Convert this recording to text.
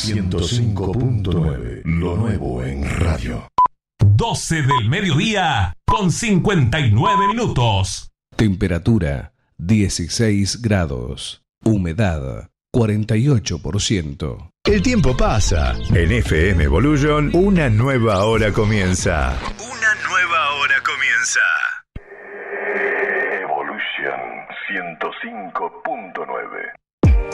105.9, lo nuevo en radio. 12 del mediodía con 59 minutos. Temperatura 16 grados. Humedad 48%. El tiempo pasa. En FM Evolution, una nueva hora comienza. Una nueva hora comienza. Evolution 105.9.